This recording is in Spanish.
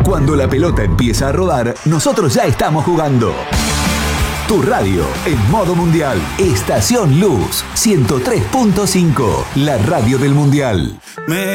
Cuando la pelota empieza a rodar, nosotros ya estamos jugando. Tu radio en modo mundial. Estación Luz 103.5, la radio del mundial.